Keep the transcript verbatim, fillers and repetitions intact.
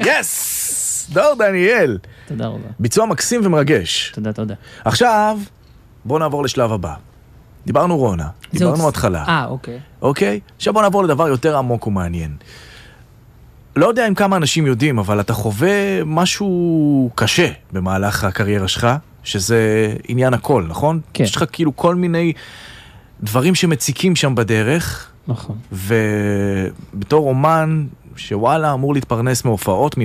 יס! דור דניאל. תודה רבה. ביצוע מקסים ומרגש. תודה, תודה. עכשיו, בוא נעבור לשלב הבא. דיברנו רונה, דיברנו התחלה. אה, אוקיי. אוקיי? עכשיו בוא נעבור לדבר יותר עמוק ומעניין. לא יודע אם כמה אנשים יודעים, אבל אתה חווה משהו קשה במהלך הקריירה שלך, שזה עניין הכל, נכון? כן. יש לך כאילו כל מיני דברים שמציקים שם בדרך. נכון. ובתור אומן שוואלה אמור להתפרנס מהופעות,